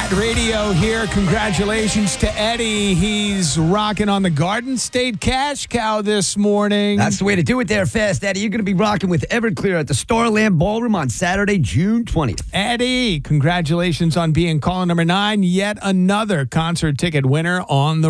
Cat Radio here. Congratulations to Eddie. He's rocking on the Garden State Cash Cow this morning. That's the way to do it there, Fast Eddie. You're going to be rocking with Everclear at the Starland Ballroom on Saturday, June 20th. Eddie, congratulations on being caller number 9. Yet another concert ticket winner on the